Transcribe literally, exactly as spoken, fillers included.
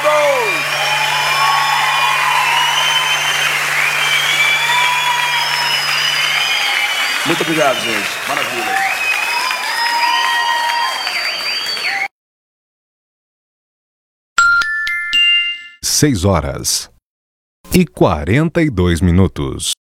Muito obrigado, gente. Maravilha. Seis horas e quarenta e dois minutos.